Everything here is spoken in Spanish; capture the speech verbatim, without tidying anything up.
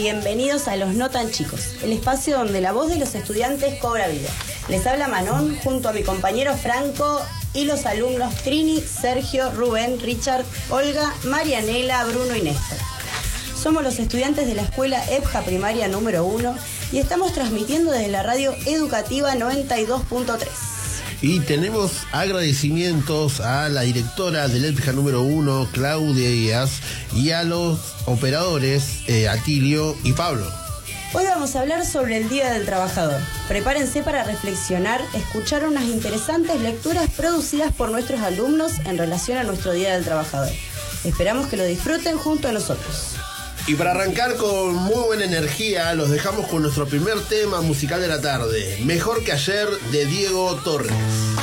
bienvenidos a Los No Tan Chicos, el espacio donde la voz de los estudiantes cobra vida. Les habla Manon junto a mi compañero Franco y los alumnos Trini, Sergio, Rubén, Richard, Olga, Marianela, Bruno y Néstor. Somos los estudiantes de la escuela EPJA Primaria número uno y estamos transmitiendo desde la radio educativa noventa y dos punto tres. Y tenemos agradecimientos a la directora del EPJA número uno, Claudia Díaz, y a los operadores, eh, Atilio y Pablo. Hoy vamos a hablar sobre el Día del Trabajador. Prepárense para reflexionar, escuchar unas interesantes lecturas producidas por nuestros alumnos en relación a nuestro Día del Trabajador. Esperamos que lo disfruten junto a nosotros. Y para arrancar con muy buena energía, los dejamos con nuestro primer tema musical de la tarde, Mejor que ayer, de Diego Torres.